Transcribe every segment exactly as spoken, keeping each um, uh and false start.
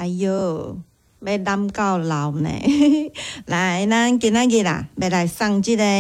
哎哟，要揽到老呢。来，咱今仔日啦，要来送即个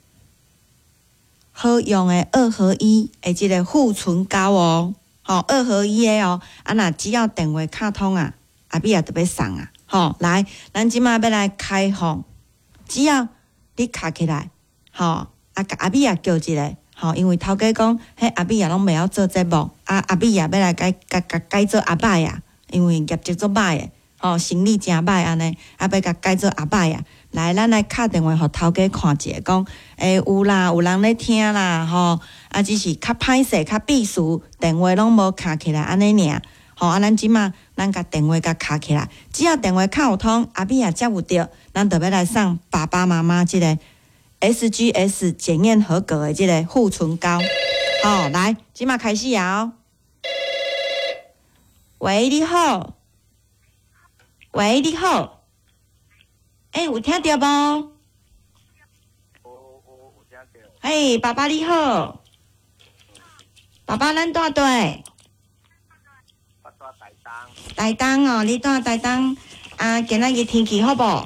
好用的二合一的即个护唇膏哦。吼、哦，二合一的哦。啊，若只要电话卡通啊，阿比也特别送啊。吼、哦，来，咱即马要来开放，只要你卡起来，吼、哦，啊，甲阿比也叫一个。吼，因为头家讲，迄阿比也拢袂晓做节目，啊，阿比也要来改改改改做阿伯呀，因为业绩做歹诶，吼，生意诚歹安尼，啊，要甲改做阿伯呀。来，咱来敲电话互头家看者，讲，诶、欸，有啦，有人咧听啦，吼，啊，只是较歹势、较避暑，电话拢无敲起来安尼尔，吼，啊，咱即马咱甲电话甲敲起来，只要电话敲有通，阿比也接有着，咱就要来送爸爸妈妈即个。S G S 检验合格的这个护唇膏，好、哦，来，即马开始啊！喂，你好，喂，你好，哎、欸，有听到无？嘿，爸爸你好，爸爸咱住对？ 我住台东。 台东哦，你住台东啊？今仔日天气好无？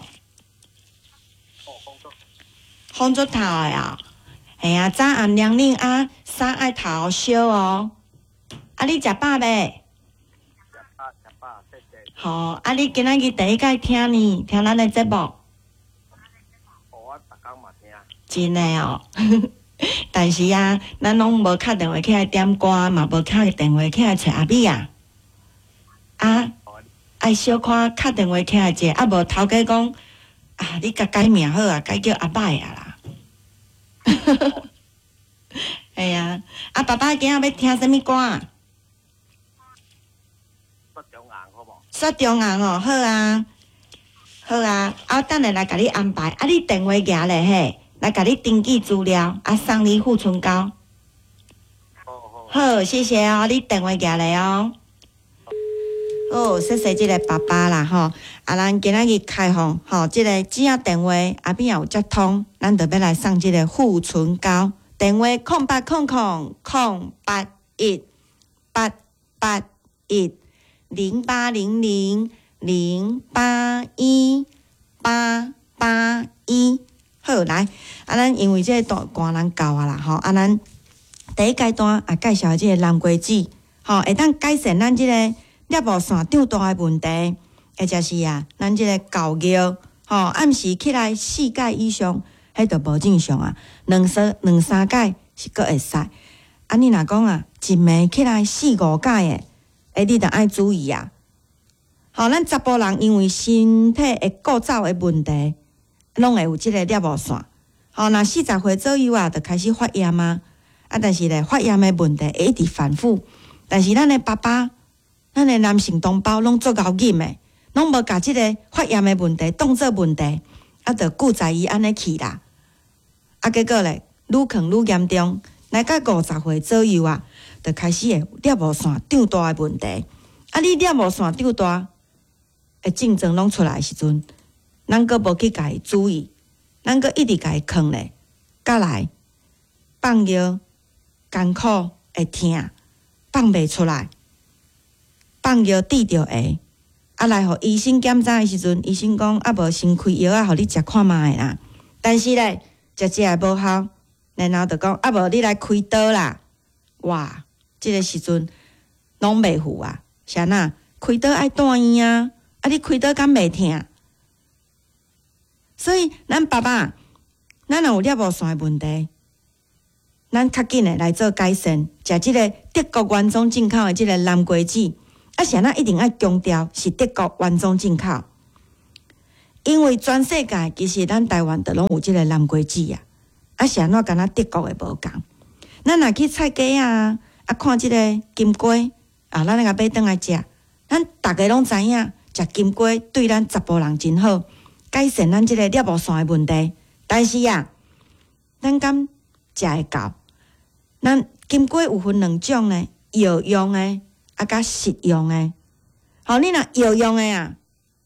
风足透的啊，系啊，早暗凉冷啊，衫爱头烧哦。啊，你食饱未？ 食饱食饱，谢谢。 好，啊，你今仔日第一届听呢，听咱的节目。 哦，我逐工嘛听。 真诶哦，但是啊，咱拢无敲电话起来点歌，嘛无敲电话起来找阿美啊。啊，爱小可敲电话起来者，啊无头家讲。啊！你甲改名好啊，改叫阿伯啊啦。哎呀，啊爸爸今仔要听什么歌啊？ 说中硬好无？ 说中硬哦，好啊，好啊，啊等下来甲你安排，啊你电话举咧嘿，来甲你登记资料，啊送你护唇膏。 好好。 好，谢谢哦，你电话举咧哦。哦，谢谢即个爸爸啦吼，啊，咱今仔日开放吼，即、這个只要电话阿边也有接通，咱就要来送即个护唇膏。电话空八空空空八一八八一零八零零零八一八八一。好来，啊，咱因为即个大寒人到啊啦吼，啊，咱第一阶段啊介绍即个蓝桂枝，吼，会当改善咱即、這个。叶无线长大的问题，或者是啊，咱即个狗尿，吼、哦，暗时起来四届以上，迄就无正常啊。两三两三届是阁会使。啊，你若讲啊，一暝起来四五届的，诶，你着爱注意啊。吼、哦，咱查甫人因为身体的构造的问题，拢会有即个叶无线。吼、哦，若四十岁左右啊，就开始发炎啊。啊，但是咧，发炎的问题会一直反复。但是咱的爸爸。咱的男性同胞拢做够紧的，拢无甲即个发炎的问题当做问题，啊，着顾在伊安尼去啦。啊，结果咧，愈劝愈严重，来到五十岁左右啊，着开始会粒无线长大的问题。啊，你粒无线长大，诶，症状拢出来的时阵，咱阁无去甲伊注意，咱阁一直甲伊囥咧，甲来放药艰苦会疼，放袂出来。放药治着会，啊来互医生检查的时阵，医生讲啊无先开药啊，互你食看卖啦。但是咧，食食也无效，然后就讲啊无你来开刀啦。哇，即、这个时阵拢袂赴啊，啥呐？开刀爱住院啊，啊你开刀敢袂疼？所以咱爸爸，咱若有粒无线的问题，咱较紧的来做改善，食即个德国原装进口的即个蓝桂枝。啊，是咱一定要强调是德国原装进口，因为全世界其实咱台湾都拢有即个蓝桂枝啊。啊，是安怎敢若德国的无共？咱若去菜街啊，啊看即个金龟啊，咱来甲买倒来食。咱逐个拢知影，食金龟对咱查甫人真好，改善咱即个粒无线的问题。但是啊，咱敢食会到？咱金龟有分两种呢，药用的。啊，甲实用诶，好，你若药用诶啊，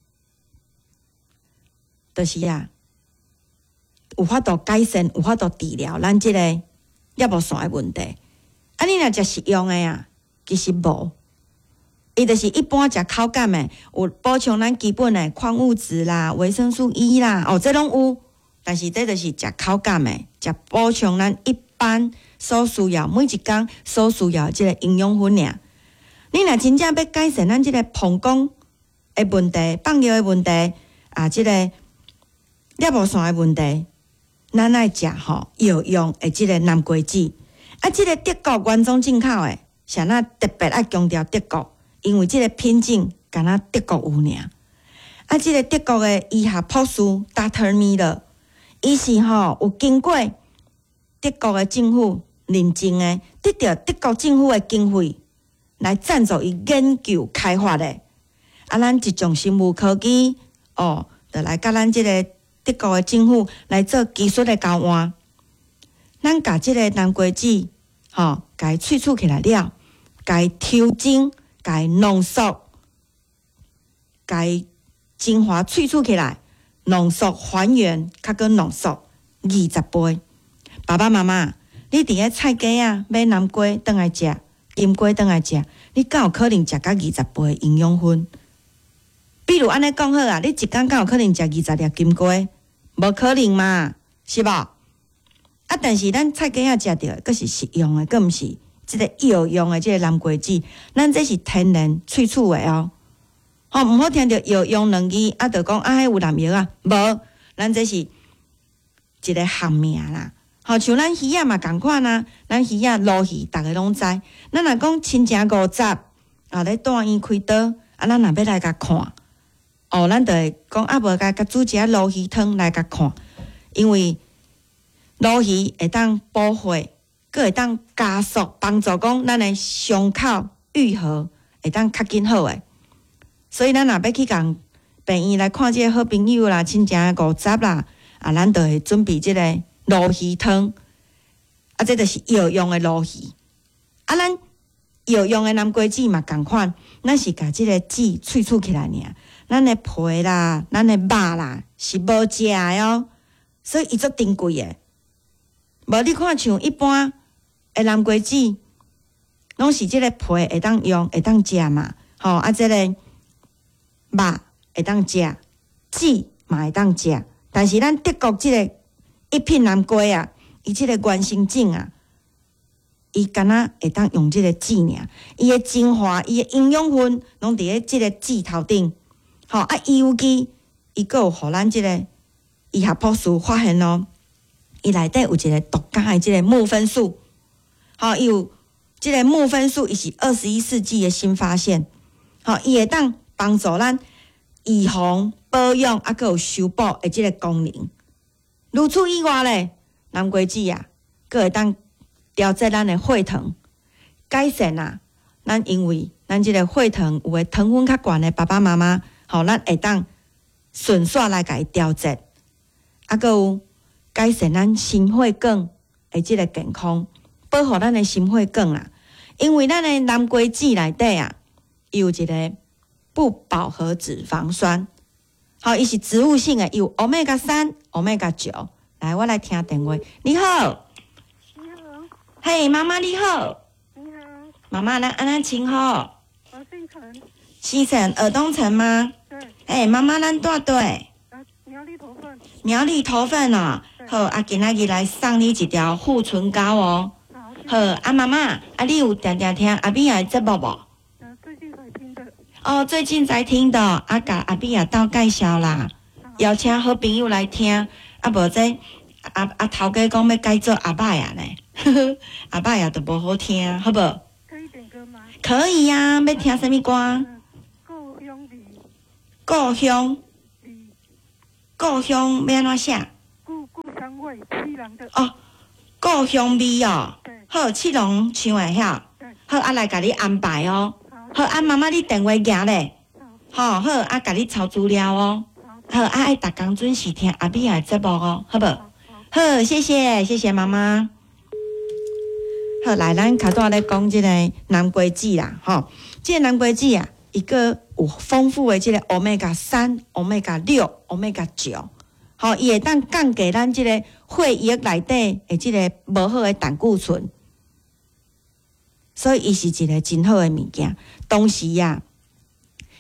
就是啊，有法度改善，有法度治疗咱即个粒无线诶问题。啊，你若食实用诶啊，其实无， 伊就是一般食口感的，有补充咱基本的矿物质啦、维生素 E 啦，哦，这拢有。但是这就是食口感的，食补充咱一般所需要每一工所需要即个营养分尔。你若真正要改善咱即个膀胱的问题、放尿的问题啊，即、这个尿布线的问题，咱爱食吼药用的即个南瓜子。啊，即、这个德国原装进口的，啥那特别爱强调德国，因为即个品种敢若德国有尔。啊，即、这个德国的医学博士 Doctor Miller， 伊是吼有经过德国的政府认证的，得到德国政府的经费来赞助伊研究开发的。啊，咱一种生物科技哦，就来甲咱即个德国的政府来做技术的交换。咱甲即个南瓜子，吼、哦，甲伊萃取起来了，甲伊抽精，甲伊浓缩，甲伊精华萃取起来，浓缩还原，较搁浓缩二十倍。爸爸妈妈，你伫个菜价啊买南瓜倒来食，金瓜倒来食，你敢有可能食到二十倍营养分？比如安尼讲好啊，你一工敢有可能食二十粒金瓜？无可能嘛，是无？啊，但是咱菜价啊食到，佫是食用的，佫毋是即个药用的即个南瓜子，咱这是天然萃取的哦。吼、哦，毋好听到药用两字，啊，就讲啊，迄有南药啊，无，咱这是一个学名啦。吼、哦，像咱鱼仔嘛共款啊，咱鱼仔鲈鱼，逐个拢知。咱若讲亲情五十，啊，咧大院开刀，啊，咱若要来甲看。哦，咱就会讲啊，无甲甲煮一下鲈鱼汤来甲看，因为鲈鱼会当补血，佫会当加速帮助讲咱的伤口愈合，会当较紧好诶。所以咱若要去共病院来看即个好朋友啦、亲情五十啦，啊，咱就会准备即个鲈鱼汤，啊，这就是药用的鲈鱼。啊，咱药用的南瓜子嘛共款，咱是甲即个籽萃取起来尔。咱的皮啦，咱的肉啦，是无食的哦，所以伊足珍贵的。无你看像一般的南瓜子，拢是即个皮会当用，会当食嘛，吼啊，即、这个肉会当食，籽嘛会当食。但是咱德国即个一品南瓜啊，伊即个原生种啊，伊敢若会当用即个籽尔，伊的精华、伊的营养分拢伫咧即个籽头顶。吼、哦、啊，尤其伊佫有互咱即个医学博士发现咯，伊内底有一个独家的即个木酚素，吼、哦，伊有即个木酚素，伊是二十一世纪的新发现，吼、哦，伊会当帮助咱预防、保养，啊，佫有修补的即个功能。如此以外咧，南瓜子啊，佫会当调节咱的血糖，改善啊，咱因为咱即个血糖有诶糖分较悬的爸爸妈妈。吼，咱会当顺续来甲伊调节，啊，佮有改善咱心血管的即个健康，保护咱的心血管啦。因为咱的南瓜子内底啊，伊有一个不饱和脂肪酸，好，伊是植物性的，有 欧米伽三、欧米伽九。来，我来听电话。你好， 你好， 嘿，妈妈你好， 你好， 妈妈咱安安请好， 我姓陈， 西城尔东城吗？ 对， 哎、欸，妈妈咱住对。 啊，苗栗头份， 苗栗头份哦，好，啊，今仔日来送你一条护唇膏哦。 好，谢谢好，啊，妈妈，啊，你有定定听阿比亚的节目无？ 呃，最近才听的， 哦，最近才听的，啊，甲阿比亚斗介绍啦， 好邀请好朋友来听，啊，无这阿阿头家讲要改做阿爸呀呢，呵呵，阿爸呀都无好听，好无？ 可以点歌吗？ 可以呀、啊，要听什么歌？ 嗯，故乡里故乡， 里故乡要安怎写？ 故故乡味凄凉的， 哦，故乡味哦。 对好，七龙唱会晓。 对， 好，啊来甲你安排哦。 好， 好，啊妈妈你电话寄咧。 好， 好，好，啊甲你抄资料哦。 好， 好，啊爱逐工准时听阿比亚的节目哦，好无？ 好，好， 好，谢谢，谢谢妈妈。好，来，咱较早咧讲即个南瓜子啦，吼，即、这个南瓜子啊，伊个有丰富的即个欧米伽三、欧米伽六、欧米伽九，吼，伊会当降低咱即个血液内底的即个无好的胆固醇，所以伊是一个真好的物件。同时啊，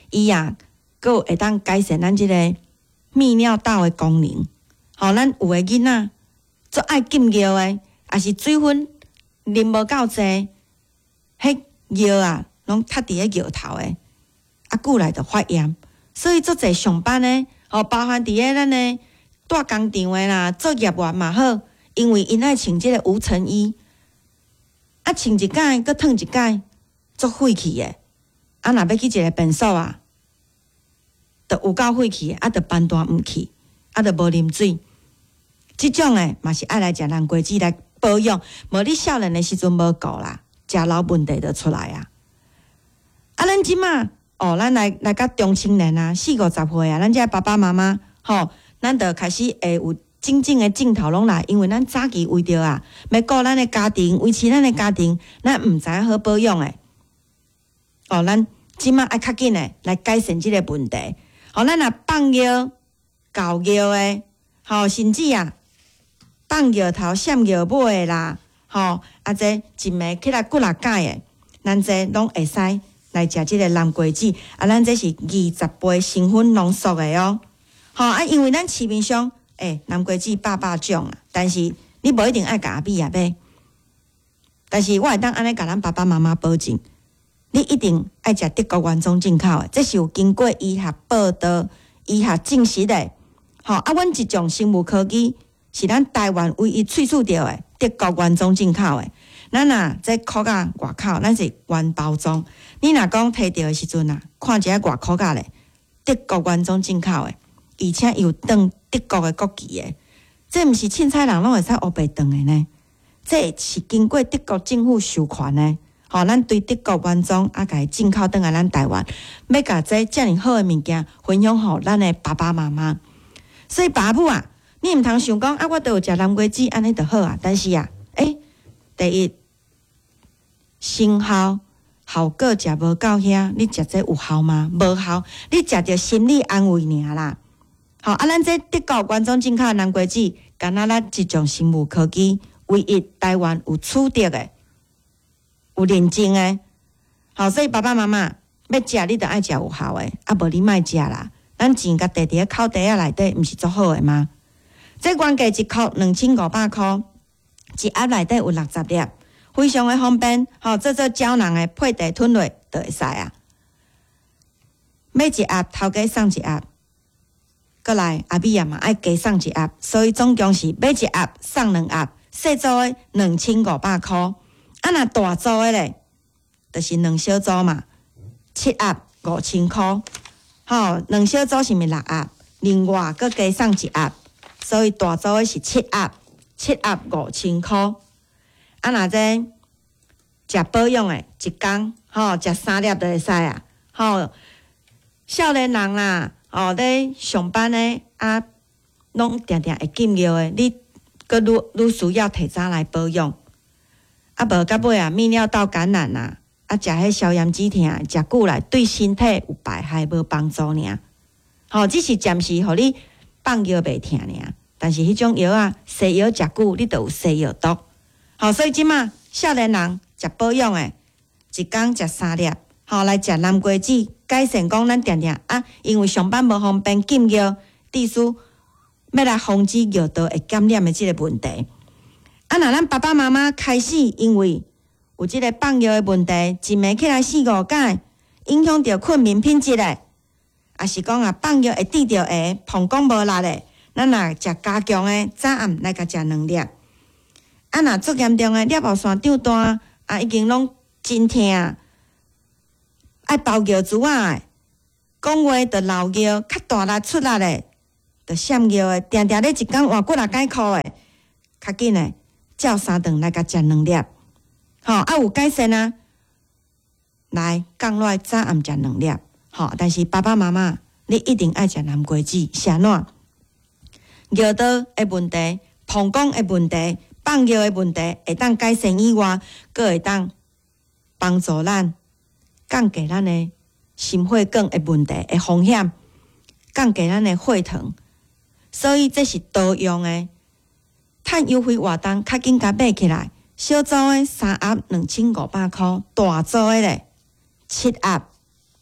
伊啊，佫有会当改善咱即个泌尿道的功能。吼、哦，咱有诶囡仔做爱禁药诶，也是水分啉无够济，迄药啊，拢塌伫咧药头诶，啊久来就发炎。所以做者上班诶，吼、哦，包含伫咧咱诶大工厂诶啦，做业员嘛好，因为因爱穿即个无尘衣，啊穿一摆，搁脱一摆，足晦气诶。啊，若要去一个便所啊，着有够晦气，啊，着班单毋去，啊，着无啉水。即种诶嘛是爱来食南瓜子来保养，无你少年诶时阵无顾啦，食老问题就出来啊。啊，咱即马哦，咱来来到中青年啊，四五十岁啊，咱这爸爸妈妈吼，咱着开始会有真正诶镜头拢来，因为咱早期为着啊，要顾咱诶家庭，维持咱诶家庭，咱毋知影好保养诶。哦，咱即马爱较紧诶来改善即个问题。吼、哦，咱若放药、搞药诶，吼、哦，甚至啊放药头、闪药尾诶啦，吼、哦，啊这一暝起来骨力钙诶，咱这拢会使来食即个南瓜子。啊，咱这是二十倍成分浓缩诶哦。吼、哦、啊，因为咱市面上诶南瓜子百百种啊，但是你无一定爱甲阿米啊买。但是我会当安尼甲咱爸爸妈妈保证。你一定爱食德国原装进口的，这是有经过医学报道、医学证实的。吼、哦，啊，阮一种生物科技是咱台湾唯一萃取到的德国原装进口的。咱啊，这壳甲外口，咱是原包装。你若讲摕到的时阵啊，看一下外壳甲咧，德国原装进口的，而且有当德国的国旗的，这毋是凊彩人拢会使黑白当的呢。这是经过德国政府授权的。吼、哦，咱对德国原装啊，甲伊进口倒来咱台湾，要甲这遮尔好诶物件分享互咱诶爸爸妈妈。所以爸母啊，你毋通想讲啊，我都有食南瓜子安尼就好啊。但是啊，诶、欸，第一，成效效果食无够遐，你食这有效吗？无效，你食着心理安慰尔啦。好、哦、啊，咱这德国原装进口诶南瓜子，敢若咱一种生物科技唯一台湾有取得诶。有认证诶，好，所以爸爸妈妈要食，你着爱食有效诶，啊无你莫食啦。咱钱甲摕伫咧口袋仔内底，毋是足好诶吗？这原价一箍两千五百箍，一盒内底有六十粒，非常诶方便。吼、哦，做做胶囊诶配地吞落就会使啊。买一盒头家送一盒，过来阿米啊嘛爱加送一盒，所以总共是买一盒送两盒，细组诶两千五百箍。啊，若大组诶咧，就是两小组嘛，七盒五千箍。吼，两小组是毋是六盒？另外佮加送一盒，所以大组诶是七盒，七盒五千箍。啊，若这食保养诶，一工吼食三粒就会使啊。吼，少年人啦，吼咧上班诶啊，拢定定会禁药诶，你佮愈愈需要提早来保养。啊，无到尾啊，泌尿道感染啊，啊，食迄消炎止痛，食久来对身体有败害，无帮助尔。吼、哦，只是暂时互你放药袂疼尔，但是迄种药啊，西药食久，你就有西药毒。吼、哦，所以即马少年人食保养诶，一工食三粒，吼、哦、来食南瓜子，改善讲咱定定啊，因为上班无方便禁药，意思要来防止药道会感染诶即个问题。啊，若咱爸爸妈妈开始因为有即个放药的问题，一暝起来四五改，影响到困眠品质嘞，也是讲啊放药会治着下，膀胱无力嘞，咱若食加强的，早暗来甲食两粒。啊，若足严重的尿泡腺长大，啊已经拢真疼，爱包药珠仔的，讲话着漏药，较大力出力的，着闪药的，定定咧一工换几若解箍的，较紧的。照三顿来甲食两粒，吼、哦、啊有改善啊，来降落来早暗食两粒，吼、哦。但是爸爸妈妈，你一定爱食南瓜子，是安怎？尿道的问题、膀胱的问题、放尿的问题，会当改善以外，佫会当帮助咱降低咱的心血管的问题的风险，降低咱的血糖，所以这是多用的。趁优惠活动，较紧甲买起来。小组的三盒两千五百箍，大组的咧七盒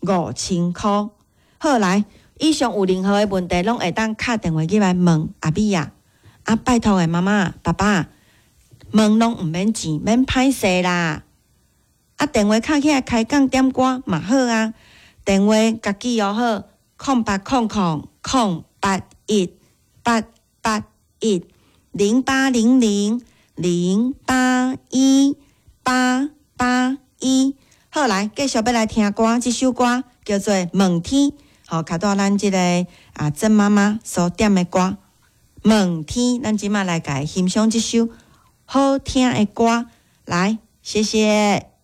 五千箍。好来，以上有任何的问题，拢会当敲电话入来问阿米啊。啊，拜托诶，妈妈、爸爸，问拢毋免钱，免歹势啦。啊，电话敲起来开讲点歌嘛好啊。电话家己又好，空八空空空八一八八一零八零零零八一八八一。好来，继续要来听歌，这首歌叫做《问天》，好，卡到咱即、这个啊曾妈妈所点的歌《问天》，咱即马来甲欣赏这首好听的歌，来，谢谢。